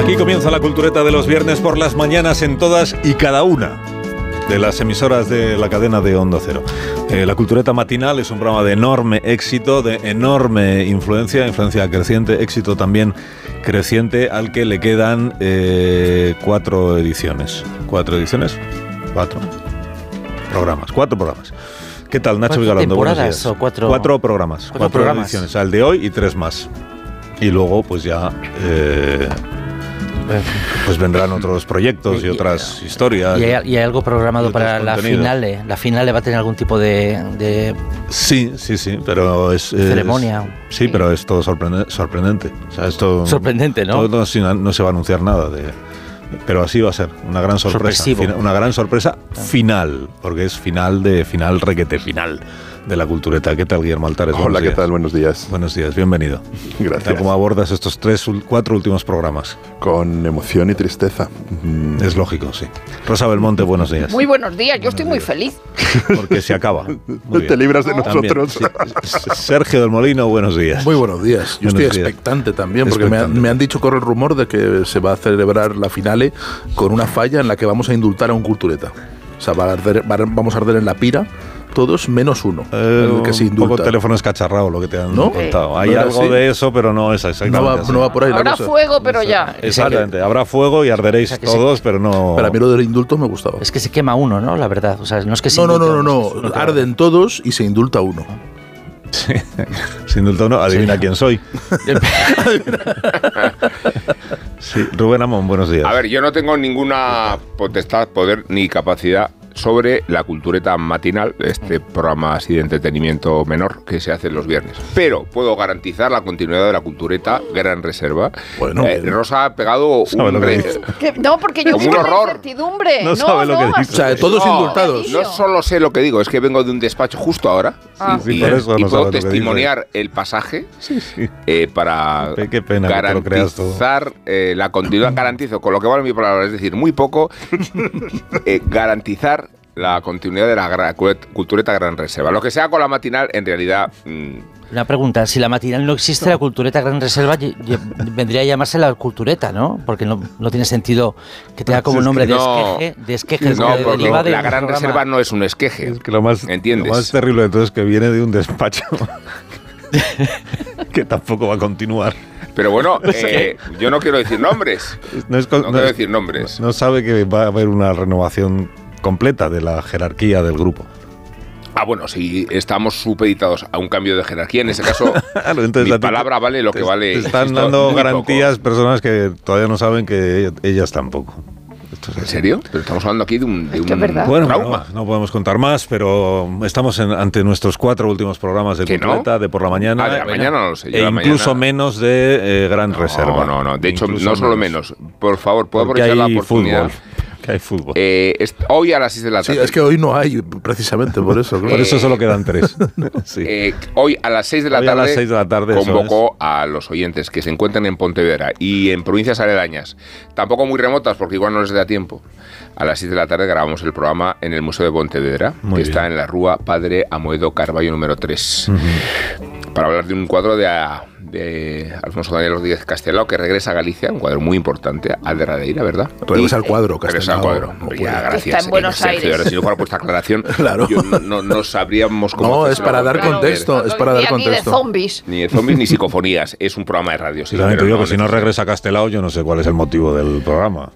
Aquí comienza la cultureta de los viernes por las mañanas en todas y cada una de las emisoras de la cadena de Onda Cero. La cultureta matinal es un programa de enorme éxito, de enorme influencia creciente, éxito también creciente, al que le quedan 4 ediciones. ¿4 ediciones? 4 programas. ¿Qué tal, Nacho Vigalondo? Buenos días. ¿O 4 programas? 4 4 ediciones, al de hoy y 3 más. Y luego, pues ya... pues vendrán otros proyectos y otras historias. ¿Y hay algo programado para la finale? ¿La finale va a tener algún tipo de Sí, pero es... ceremonia? Sí, pero es todo sorprendente. O sea, esto... Sorprendente, ¿no? No se va a anunciar nada pero así va a ser, una gran sorpresa. Una gran sorpresa final, porque es final requete final de la cultureta. ¿Qué tal, Guillermo Altares? Hola, ¿qué tal? Buenos días. Buenos días, bienvenido. Gracias. ¿Cómo abordas estos 4 últimos programas? Con emoción y tristeza. Es lógico, sí. Rosa Belmonte, buenos días. Muy buenos días, yo estoy muy feliz. Porque se acaba. Muy Te libras de nosotros. Sí. Sergio del Molino, buenos días. Muy buenos días. Yo estoy expectante también, porque me han dicho, corre el rumor de que se va a celebrar la finale con una falla en la que vamos a indultar a un cultureta. O sea, vamos a arder en la pira todos menos uno, el que se indulta. Un poco teléfono escacharrado lo que te han contado. Hay ¿No algo así? de eso, pero no es exactamente no va por ahí la Habrá cosa. fuego, pero ya. Exactamente, habrá fuego y arderéis todos, pero no... Pero a mí lo del indulto me gustaba. Es que se quema uno, ¿no? La verdad. O sea, no es que se No. Arden todos y se indulta uno. Sí. Se indulta uno, adivina quién soy. Sí, Rubén Amón, buenos días. A ver, yo no tengo ninguna potestad, poder ni capacidad sobre la cultureta matinal, este programa así de entretenimiento menor que se hace los viernes. Pero puedo garantizar la continuidad de la cultureta Gran Reserva. Bueno, Rosa ha pegado No, porque yo como un vivo en horror. incertidumbre. No sabe lo que dice. O sea, todos indultados. No solo sé lo que digo, es que vengo de un despacho justo ahora y por eso no puedo sabe lo que testimoniar el pasaje para Qué pena que te lo creas todo. garantizar la continuidad. Garantizo, con lo que vale mi palabra, es decir, muy poco, garantizar la continuidad de la cultureta Gran Reserva. Lo que sea con la matinal, en realidad... Una pregunta, si la matinal no existe, la cultureta Gran Reserva vendría a llamarse la cultureta, ¿no? Porque no tiene sentido que tenga como nombre de esqueje. No, porque deriva de la Gran programa. Reserva no es un esqueje. Es que lo más terrible de todo es que viene de un despacho que tampoco va a continuar. Pero bueno, yo no quiero decir nombres. No quiero decir nombres. No sabe que va a haber una renovación completa de la jerarquía del grupo. Bueno, si estamos supeditados a un cambio de jerarquía, en ese caso, entonces, mi palabra vale lo que vale. Te están dando garantías personas que todavía no saben que ellas tampoco. ¿En serio? Pero estamos hablando aquí de un bueno, trauma. No podemos contar más, pero estamos ante nuestros 4 últimos programas de cultureta de por la mañana. De la mañana no lo sé. Incluso menos de Gran Reserva. No. De hecho, no solo menos. Por favor, ¿puedo aprovechar la oportunidad? Que hay fútbol. Hoy a las 6 de la tarde. Sí, es que hoy no hay, precisamente por eso. Por eso solo quedan 3. Sí. Hoy a las 6 de la tarde convocó a los oyentes que se encuentran en Pontevedra y en provincias aledañas, tampoco muy remotas porque igual no les da tiempo. A las 6 de la tarde grabamos el programa en el Museo de Pontevedra, está en la Rúa Padre Amoedo Carballo número 3. Para hablar de un cuadro de Alfonso Daniel Rodríguez Castelao, que regresa a Galicia, un cuadro muy importante, al de Radeira, ¿verdad? Regresa al cuadro, Regresa al cuadro. Gracias. Está en Buenos Aires. Si no fuera por esta aclaración, claro. no sabríamos cómo... No, es para dar contexto. Es para dar contexto. Ni de zombies. Ni de zombies ni psicofonías. Es un programa de radio. Sí, también te digo no que si no regresa Castelao, yo no sé cuál es el motivo del programa.